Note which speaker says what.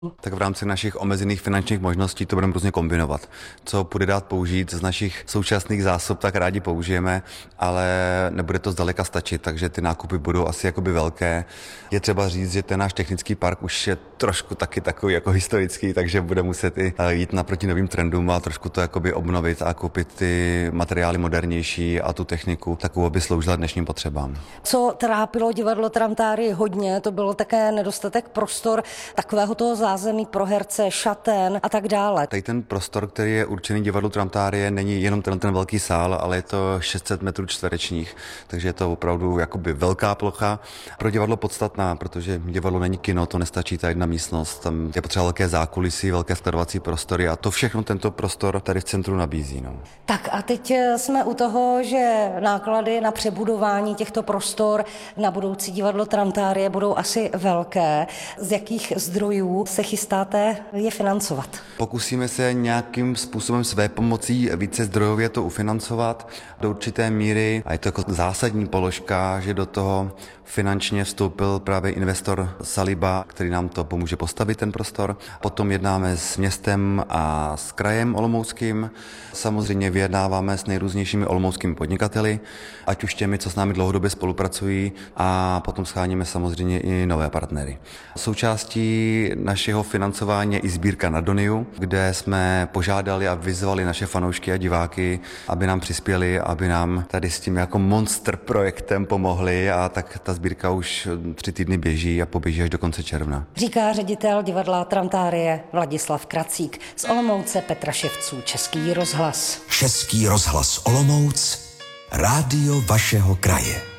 Speaker 1: Tak v rámci našich omezených finančních možností to budeme různě kombinovat. Co půjde dát použít z našich současných zásob, tak rádi použijeme, ale nebude to zdaleka stačit, takže ty nákupy budou asi jakoby velké. Je třeba říct, že ten náš technický park už je trošku taky takový jako historický, takže bude muset i jít naproti novým trendům a trošku to jakoby obnovit a koupit ty materiály modernější a tu techniku takovou, aby sloužila dnešním potřebám.
Speaker 2: Co trápilo divadlo Tramtáry hodně, to bylo také nedostatek prostor takového toho zázemí pro herce, šatén a tak dále.
Speaker 1: Tady ten prostor, který je určený divadlu Tramtárie, není jenom ten velký sál, ale je to 600 metrů čtverečních, takže je to opravdu jakoby velká plocha. Pro divadlo podstatná, protože divadlo není kino, to nestačí ta jedna místnost, tam je potřeba velké zákulisí, velké skladovací prostory a to všechno tento prostor tady v centru nabízí. No.
Speaker 2: Tak a teď jsme u toho, že náklady na přebudování těchto prostor na budoucí divadlo Tramtárie budou asi velké. Z jakých zdrojů se chystáte je financovat?
Speaker 1: Pokusíme se nějakým způsobem své pomocí více zdrojově to ufinancovat do určité míry a je to jako zásadní položka, že do toho finančně vstoupil právě investor Saliba, který nám to pomůže postavit ten prostor. Potom jednáme s městem a s krajem olomouckým. Samozřejmě vyjednáváme s nejrůznějšími olomouckými podnikateli, ať už těmi, co s námi dlouhodobě spolupracují, a potom scháníme samozřejmě i nové partnery. Součástí našeho financování je i sbírka na Doniu, kde jsme požádali a vyzvali naše fanoušky a diváky, aby nám přispěli, aby nám tady s tím jako monster projektem pomohli, a tak ta sbírka už 3 týdny běží a poběží až do konce června.
Speaker 2: Říká ředitel divadla Tramtárie Vladislav Kracík. Z Olomouce Petra Ševců, Český rozhlas.
Speaker 3: Český rozhlas Olomouc, rádio vašeho kraje.